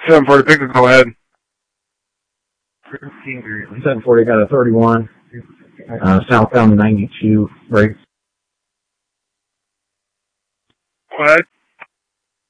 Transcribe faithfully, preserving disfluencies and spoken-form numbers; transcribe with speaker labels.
Speaker 1: seven forty, pick go ahead.
Speaker 2: seven forty got a thirty-one. Uh, southbound ninety-two, right?
Speaker 1: Go ahead.